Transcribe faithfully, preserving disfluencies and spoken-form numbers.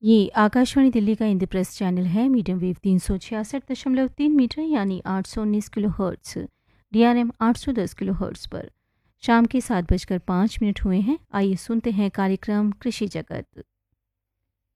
ये आकाशवाणी दिल्ली का इंद्रप्रस्थ चैनल है। मीडियम वेव तीन सौ छियासठ दशमलव तीन मीटर यानी आठ सौ उन्नीस kilo hertz, D R M आठ सौ दस किलो हर्ट्स पर शाम के सात बजकर पाँच मिनट हुए हैं। आइए सुनते हैं कार्यक्रम कृषि जगत।